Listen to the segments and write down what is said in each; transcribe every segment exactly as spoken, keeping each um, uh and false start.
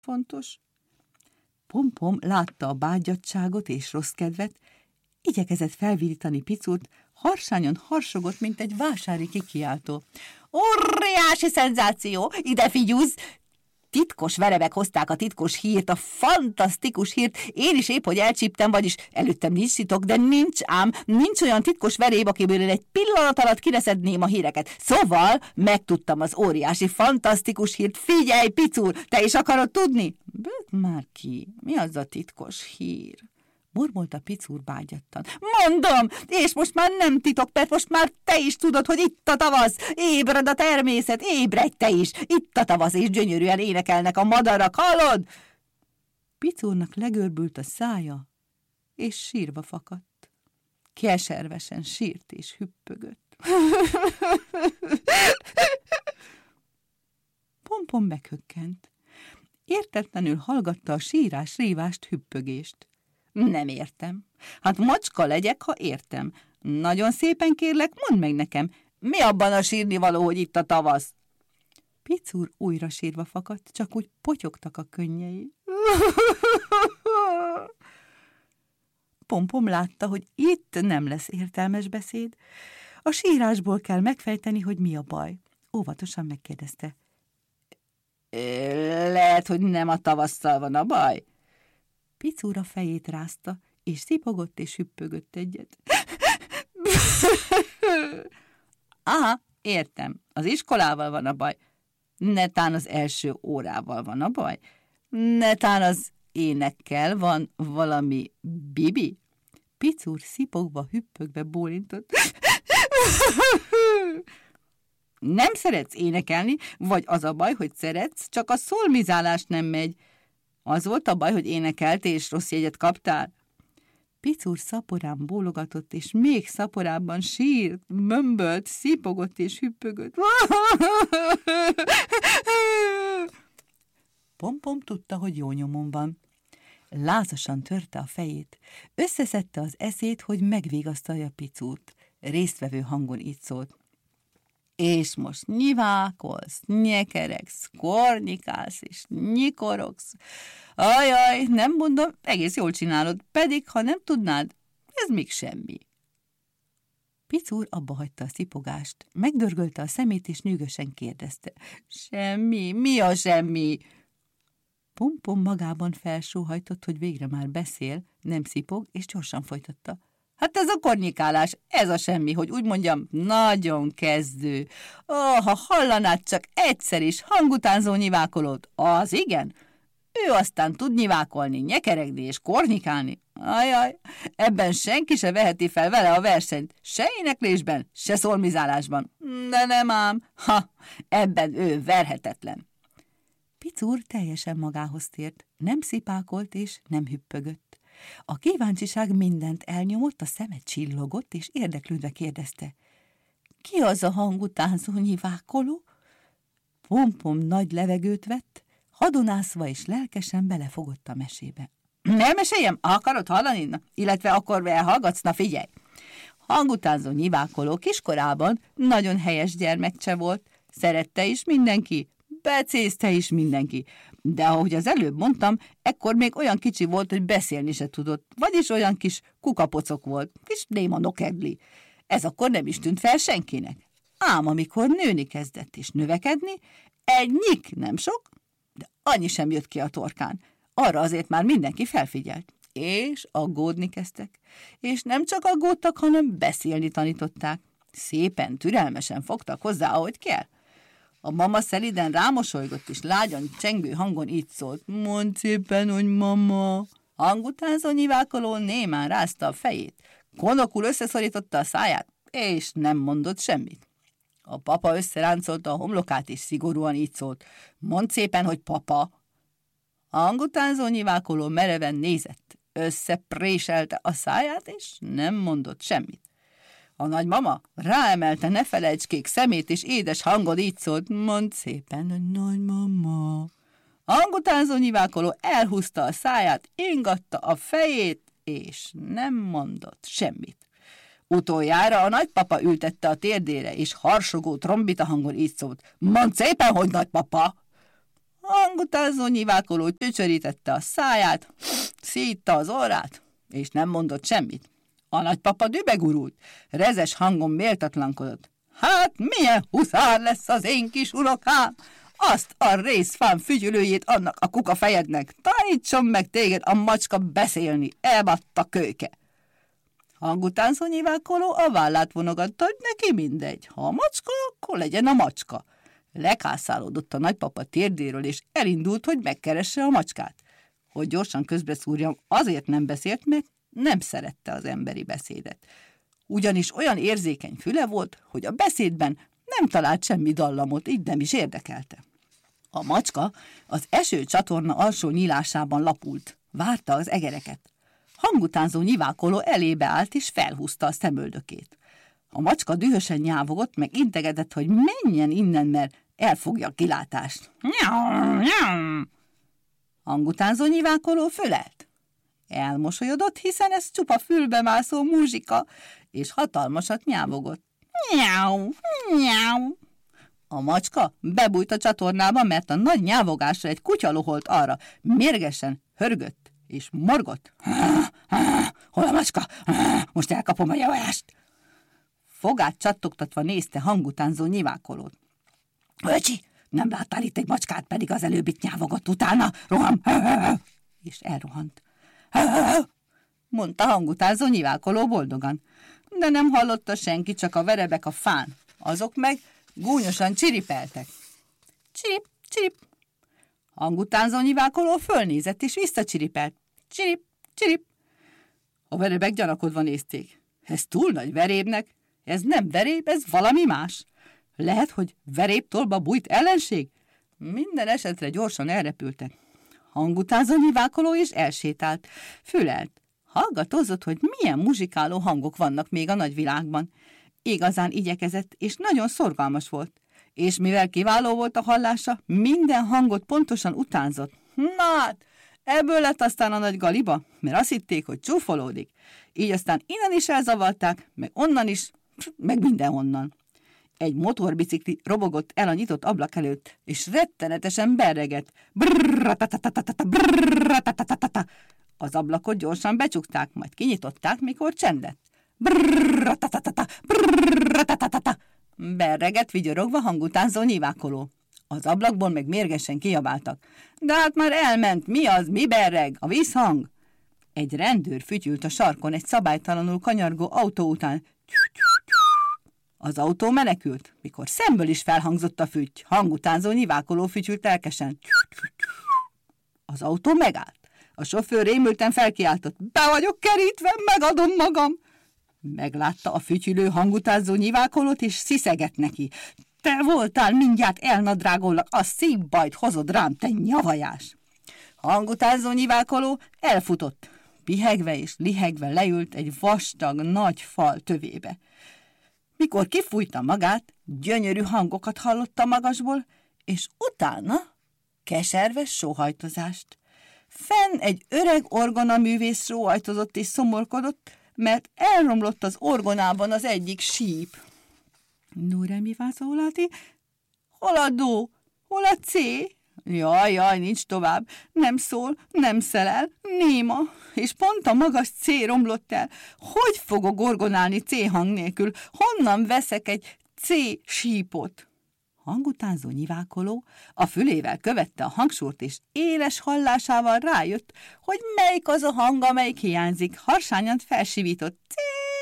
fontos. Pom-pom látta a bágyadtságot és rossz kedvet, igyekezett felvirítani Picurt, harsányon harsogott, mint egy vásári kikiáltó. Óriási szenzáció! Ide figyúzz! Titkos verebek hozták a titkos hírt, a fantasztikus hírt. Én is épp, hogy elcsíptem, vagyis előttem nincs titok, de nincs ám, nincs olyan titkos veréb, akiből egy pillanat alatt kileszedném a híreket. Szóval megtudtam az óriási, fantasztikus hírt. Figyelj, Picur, te is akarod tudni? Bőt már ki, mi az a titkos hír? Murmolta Picur bágyattan. Mondom, és most már nem titok, mert most már te is tudod, hogy itt a tavasz. Ébred a természet, ébredj te is. Itt a tavasz, és gyönyörűen énekelnek a madarak, hallod? Picurnak legörbült a szája, és sírva fakadt. Keservesen sírt és hüppögött. Pom-pom meghökkent. Értetlenül hallgatta a sírás-rívást, hüppögést. Nem értem. Hát macska legyek, ha értem. Nagyon szépen kérlek, mondd meg nekem, mi abban a sírnivaló, hogy itt a tavasz? Picur újra sírva fakadt, csak úgy potyogtak a könnyei. Pom-pom látta, hogy itt nem lesz értelmes beszéd. A sírásból kell megfejteni, hogy mi a baj. Óvatosan megkérdezte. Lehet, hogy nem a tavasszal van a baj? Picur a fejét rázta, és szipogott és hüppögött egyet. Aha, értem, az iskolával van a baj. Netán az első órával van a baj. Netán az énekkel van valami bibi. Picur szipogva, hüppögve bólintott. Nem szeretsz énekelni, vagy az a baj, hogy szeretsz, csak a szolmizálás nem megy. Az volt a baj, hogy énekeltél, és rossz jegyet kaptál? Picur szaporán bólogatott, és még szaporábban sírt, mömbölt, szipogott és hüppögött. Pom-pom tudta, hogy jó nyomon van. Lázasan törte a fejét. Összeszedte az eszét, hogy megvégasztalja Picurt. Résztvevő hangon így szólt. És most nyivákolsz, nyekeregsz, kornikálsz és nyikorogsz. Ajaj, nem mondom, egész jól csinálod, pedig ha nem tudnád, ez még semmi. Picur abba hagyta a szipogást, megdörgölte a szemét és nyűgösen kérdezte. Semmi? Mi a semmi? Pom-pom magában felsóhajtott, hogy végre már beszél, nem szipog, és gyorsan folytatta. Hát ez a kornikálás, ez a semmi, hogy úgy mondjam, nagyon kezdő. Ó, ha hallanád csak egyszer is hangutánzó nyivákolót, az igen. Ő aztán tud nyivákolni, nyekeregni és kornikálni. Ajaj, ebben senki se veheti fel vele a versenyt, se éneklésben, se szolmizálásban. De nem ám, ha, ebben ő verhetetlen. Picur teljesen magához tért, nem szipákolt és nem hüppögött. A kíváncsiság mindent elnyomott, a szeme csillogott, és érdeklődve kérdezte. Ki az a hangutánzó nyivákoló? Pom-pom nagy levegőt vett, hadonászva és lelkesen belefogott a mesébe. Nem meséljem? Akarod hallani? Na, illetve akkor elhallgatsz? Na figyelj! Hangutánzó nyivákoló kiskorában nagyon helyes gyermekcse volt, szerette is mindenki, becézte is mindenki. De ahogy az előbb mondtam, ekkor még olyan kicsi volt, hogy beszélni se tudott, vagyis olyan kis kukapocok volt, kis néma nokedli. Ez akkor nem is tűnt fel senkinek. Ám amikor nőni kezdett és növekedni, egy nyik nem sok, de annyi sem jött ki a torkán. Arra azért már mindenki felfigyelt. És aggódni kezdtek. És nem csak aggódtak, hanem beszélni tanították. Szépen, türelmesen fogtak hozzá, ahogy kell. A mama szeliden rámosolygott, és lágyan csengő hangon így szólt. Mondd szépen, hogy mama. Hangutánzó nyivákoló némán rázta a fejét. Konokul összeszorította a száját, és nem mondott semmit. A papa összeráncolta a homlokát, és szigorúan így szólt. Mondd szépen, hogy papa. A hangutánzó nyivákoló mereven nézett, összepréselte a száját, és nem mondott semmit. A nagymama ráemelte ne felejtskék szemét, és édes hangon így szólt, mondd szépen, hogy nagymama. A hangutánzó nyivákoló elhúzta a száját, ingatta a fejét, és nem mondott semmit. Utoljára a nagypapa ültette a térdére, és harsogó trombita hangon így szólt, mondd szépen, hogy nagypapa. A hangutánzó nyivákoló csöcsörítette a száját, szítta az orrát, és nem mondott semmit. A nagypapa dübegurult, rezes hangon méltatlankodott. Hát milyen huszár lesz az én kis unokám? Azt a részfám fügyülőjét annak a kukafejednek, tanítson meg téged a macska beszélni, elbatta kölyke. Hangutánzó nyivákoló a vállát vonogatta, hogy neki mindegy, ha a macska, akkor legyen a macska. Lekászálódott a nagypapa térdéről, és elindult, hogy megkeresse a macskát. Hogy gyorsan közbeszúrjam, azért nem beszélt, mert nem szerette az emberi beszédet. Ugyanis olyan érzékeny füle volt, hogy a beszédben nem talált semmi dallamot, így nem is érdekelte. A macska az esőcsatorna alsó nyílásában lapult, várta az egereket. Hangutánzó nyivákoló elébe állt, és felhúzta a szemöldökét. A macska dühösen nyávogott, meg integetett, hogy menjen innen, mert elfogja a kilátást. Hangutánzó nyivákoló fölelt. Elmosolyodott, hiszen ez csupa fülbemászó muzsika, és hatalmasat nyávogott. Nyáu, nyáu. A macska bebújt a csatornába, mert a nagy nyávogásra egy kutya loholt arra. Mérgesen hörgött és morgott. Hol a macska? Most elkapom a javást. Fogát csattogtatva nézte hangutánzó nyivákolót. Öcsi, nem láttál itt egy macskát, pedig az előbb itt nyávogott utána? Roham! És elrohant. Mondta hangutánzó nyivákoló boldogan. De nem hallotta senki, csak a verebek a fán. Azok meg gúnyosan csiripeltek. Csirip, csirip. Hangutánzó nyivákoló fölnézett, és visszacsiripelt. Csirip, csirip. A verebek gyanakodva nézték. Ez túl nagy verébnek. Ez nem veréb, ez valami más. Lehet, hogy verébtolba bújt ellenség? Minden esetre gyorsan elrepültek. Hangutánzó nyivákoló és elsétált. Fülelt. Hallgatózott, hogy milyen muzsikáló hangok vannak még a nagyvilágban. Igazán igyekezett, és nagyon szorgalmas volt. És mivel kiváló volt a hallása, minden hangot pontosan utánzott. Na hát, ebből lett aztán a nagy galiba, mert azt hitték, hogy csúfolódik. Így aztán innen is elzavarták, meg onnan is, meg mindenhonnan. Egy motorbicikli robogott el a nyitott ablak előtt, és rettenetesen berregett. Az ablakot gyorsan becsukták, majd kinyitották, mikor csend lett. Berregett vigyorogva hangutánzó nyivákoló. Az ablakból meg mérgesen kiabáltak. De hát már elment, mi az, mi berreg, a vízhang? Egy rendőr fütyült a sarkon egy szabálytalanul kanyargó autó után. Az autó menekült, mikor szemből is felhangzott a füty. Hangutánzó nyivákoló fütyült lelkesen. Az autó megállt. A sofőr rémülten felkiáltott. Be vagyok kerítve, megadom magam. Meglátta a fütyülő hangutánzó nyivákolót, és sziszegett neki. Te voltál, mindjárt elnadrágollak, a szívbajt hozod rám, te nyavajás. Hangutánzó nyivákoló elfutott. Pihegve és lihegve leült egy vastag, nagy fal tövébe. Mikor kifújta magát, gyönyörű hangokat hallotta magasból, és utána keserves sóhajtozást. Fenn egy öreg orgonaművész sóhajtozott és szomorkodott, mert elromlott az orgonában az egyik síp. No, re, mi, fa, sol, la, ti. Hol a do? Hol a C? Jaj, jaj, nincs tovább. Nem szól, nem szelel, néma, és pont a magas C romlott el. Hogy fogok orgonálni C hang nélkül? Honnan veszek egy C sípot? Hangutánzó nyivákoló a fülével követte a hangsúrt, és éles hallásával rájött, hogy melyik az a hang, amelyik hiányzik. Harsányan felsivított. C.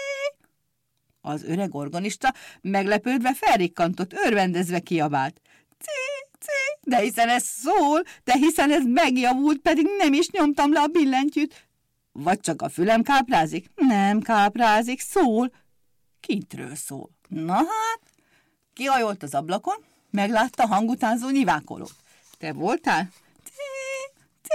Az öreg organista meglepődve felrikkantott, örvendezve kiabált. C, C, de hiszen ez szól, de hiszen ez megjavult, pedig nem is nyomtam le a billentyűt. Vagy csak a fülem káprázik? Nem káprázik, szól. Kintről szól. Na hát, kihajolt az ablakon, meglátta hangutánzó nyivákolót. Te voltál? Cé, cé.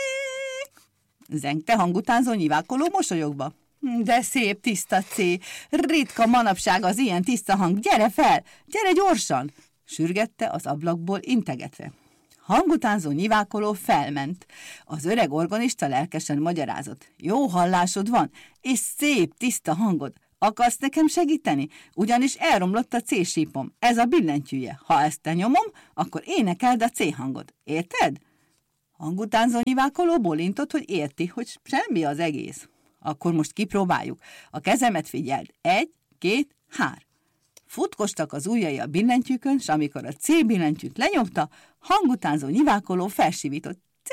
Zengte hangutánzó nyivákoló mosolyogva. De szép, tiszta C. Ritka manapság az ilyen tiszta hang. Gyere fel, gyere gyorsan! Sürgette az ablakból integetve. Hangutánzó nyivákoló felment. Az öreg organista lelkesen magyarázott. Jó hallásod van, és szép, tiszta hangod. Akarsz nekem segíteni? Ugyanis elromlott a C-sípom. Ez a billentyűje. Ha ezt te nyomom, akkor énekeld a C-hangot. Érted? Hangutánzó nyivákoló bólintott, hogy érti, hogy semmi az egész. Akkor most kipróbáljuk. A kezemet figyeld. Egy, két, hár. Futkostak az ujjai a billentyűkön, s amikor a C billentyűt lenyomta, hangutánzó nyivákoló felsivított. C.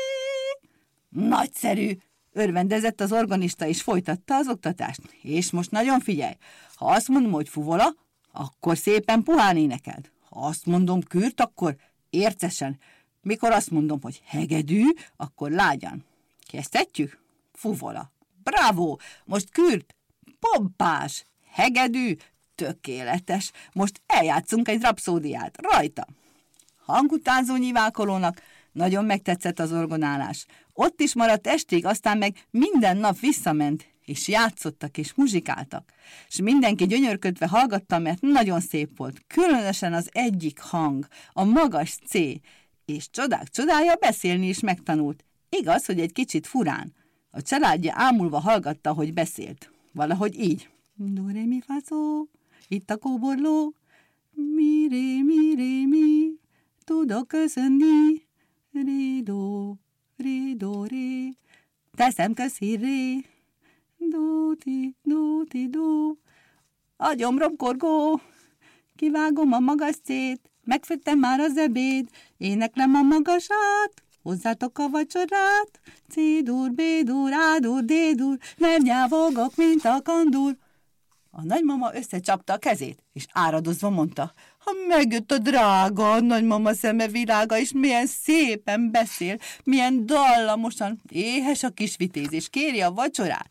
Nagyszerű! Örvendezett az organista, és folytatta az oktatást. És most nagyon figyelj! Ha azt mondom, hogy fuvola, akkor szépen puhán énekeld. Ha azt mondom kürt, akkor ércesen. Mikor azt mondom, hogy hegedű, akkor lágyan. Kezdhetjük? Fuvola. Bravo! Most kürt, pompás, hegedű, tökéletes. Most eljátszunk egy rapszódiát. Rajta! Hangutánzó nyivákolónak nagyon megtetszett az orgonálás. Ott is maradt estig, aztán meg minden nap visszament, és játszottak és muzsikáltak. És mindenki gyönyörködve hallgatta, mert nagyon szép volt. Különösen az egyik hang, a magas C, és csodák csodája, beszélni is megtanult. Igaz, hogy egy kicsit furán. A családja ámulva hallgatta, hogy beszélt. Valahogy így. Do, re, mi, fa, szó, itt a kóborló. Mi, ré, mi, ré, mi, tudok köszönni. Ré, do, ré, do, ré, teszem köszi, ré. Do, ti, do, ti, do. A gyomrom korgó, kivágom a magas cét, megfőttem már az ebéd, éneklem a magasát, hozzátok a vacsorát. C-dur, B-dur, A-dur, D-dur, nem nyávogok, mint a kandúr. A nagymama összecsapta a kezét, és áradozva mondta, ha megjött a drága, a nagymama szeme világa, és milyen szépen beszél, milyen dallamosan, éhes a kis vitéz, és kéri a vacsorát.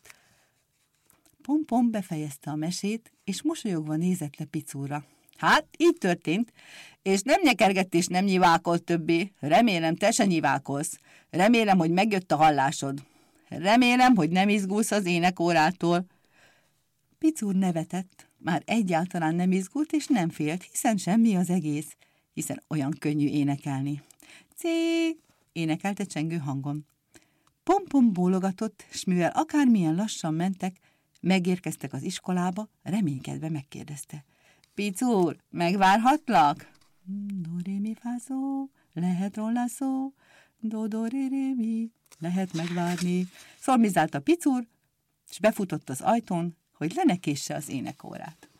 Pom-pom befejezte a mesét, és mosolyogva nézett le Picúra. Hát, így történt, és nem nyekergett és nem nyivákolt többé. Remélem, te se nyivákolsz. Remélem, hogy megjött a hallásod. Remélem, hogy nem izgulsz az énekórától. Picúr nevetett, már egyáltalán nem izgult és nem félt, hiszen semmi az egész, hiszen olyan könnyű énekelni. Cé, énekelte csengő hangon. Pom-pom bólogatott, s mivel akármilyen lassan mentek, megérkeztek az iskolába, reménykedve megkérdezte. Picúr, megvárhatlak? Do, ré, mi, fá, szó, lehet róla szó, do, do, ré, ré, mi, lehet megvárni. Szormizált a Picúr, s befutott az ajtón, hogy lenekésse az énekórát.